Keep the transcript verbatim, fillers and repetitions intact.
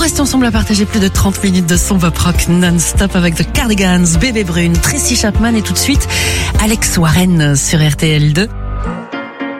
reste ensemble à partager plus de trente minutes de son pop rock non-stop avec The Cardigans, Bébé Brune, Tracy Chapman et tout de suite Alex Warren sur R T L deux.